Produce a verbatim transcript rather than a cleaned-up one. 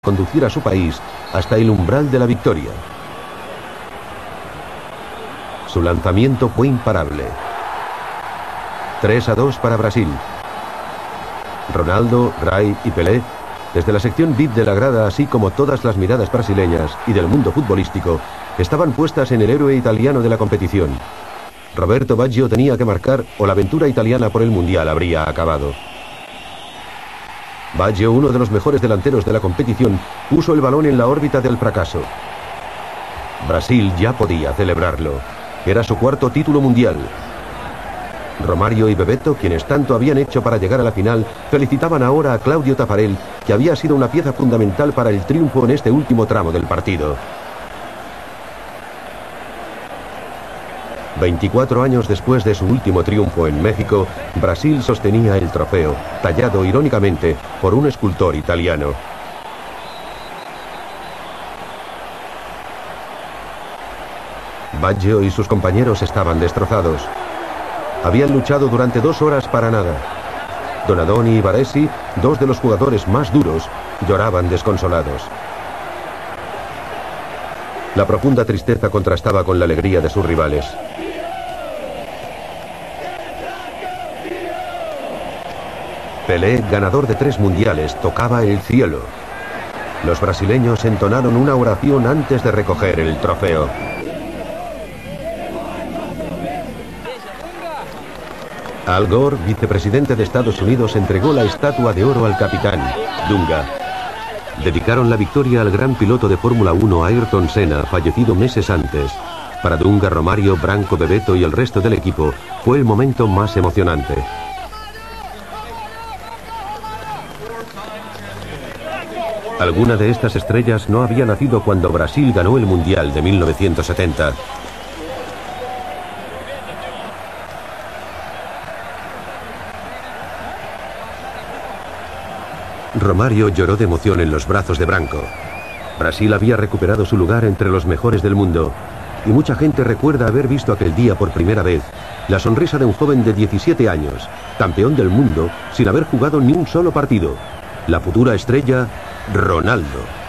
conducir a su país hasta el umbral de la victoria. Su lanzamiento fue imparable. tres a dos para Brasil. Ronaldo, Ray y Pelé, desde la sección V I P de la grada, así como todas las miradas brasileñas y del mundo futbolístico, estaban puestas en el héroe italiano de la competición. Roberto Baggio tenía que marcar o la aventura italiana por el Mundial habría acabado. Baggio, uno de los mejores delanteros de la competición, puso el balón en la órbita del fracaso. Brasil ya podía celebrarlo. Era su cuarto título mundial. Romário y Bebeto, quienes tanto habían hecho para llegar a la final, felicitaban ahora a Claudio Taffarel, que había sido una pieza fundamental para el triunfo en este último tramo del partido. veinticuatro años después de su último triunfo en México, Brasil sostenía el trofeo, tallado irónicamente por un escultor italiano. Baggio y sus compañeros estaban destrozados. Habían luchado durante dos horas para nada. Donadoni y Baresi, dos de los jugadores más duros, lloraban desconsolados. La profunda tristeza contrastaba con la alegría de sus rivales. Pelé, ganador de tres mundiales, tocaba el cielo. Los brasileños entonaron una oración antes de recoger el trofeo. Al Gore, vicepresidente de Estados Unidos, entregó la estatua de oro al capitán, Dunga. Dedicaron la victoria al gran piloto de Fórmula uno Ayrton Senna, fallecido meses antes. Para Dunga, Romário, Branco, Bebeto y el resto del equipo, fue el momento más emocionante. Alguna de estas estrellas no había nacido cuando Brasil ganó el Mundial de mil novecientos setenta. Romário lloró de emoción en los brazos de Branco. Brasil había recuperado su lugar entre los mejores del mundo, y mucha gente recuerda haber visto aquel día por primera vez la sonrisa de un joven de diecisiete años, campeón del mundo sin haber jugado ni un solo partido, la futura estrella Ronaldo.